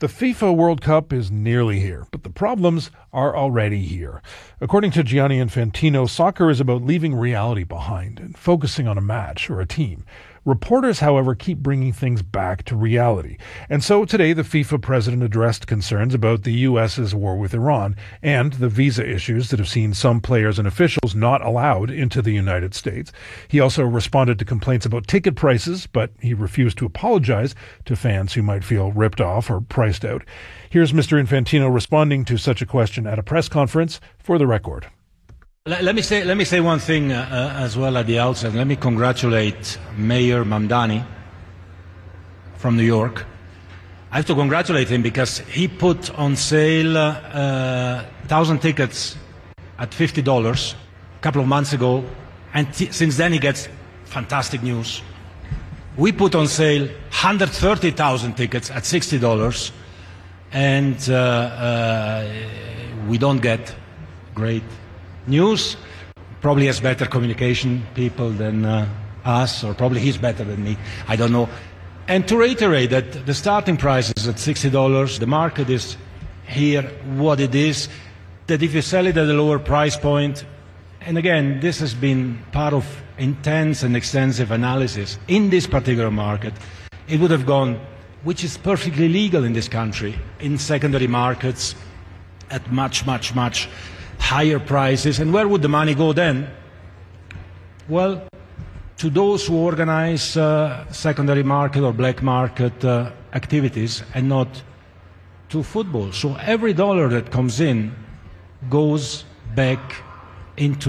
The FIFA World Cup is nearly here, but the problems are already here. According to Gianni Infantino, soccer is about leaving reality behind and focusing on a match or a team. Reporters, however, keep bringing things back to reality. And so today, the FIFA president addressed concerns about the U.S.'s war with Iran and the visa issues that have seen some players and officials not allowed into the United States. He also responded to complaints about ticket prices, but he refused to apologize to fans who might feel ripped off or priced out. Here's Mr. Infantino responding to such a question at a press conference for the record. Let me say one thing as well at the outset. Let me congratulate Mayor Mamdani from New York. I have to congratulate him because he put on sale 1,000 tickets at $50 a couple of months ago, and since then he gets fantastic news. We put on sale 130,000 tickets at $60, and we don't get great news. Probably has better communication people than us, or probably he's better than me. I don't know. And to reiterate that the starting price is at $60, the market is here what it is, that if you sell it at a lower price point, and again, this has been part of intense and extensive analysis in this particular market, it would have gone, which is perfectly legal in this country, in secondary markets at much, much, much higher prices. And where would the money go then? Well, to those who organize secondary market or black market activities, and not to football. So every dollar that comes in goes back into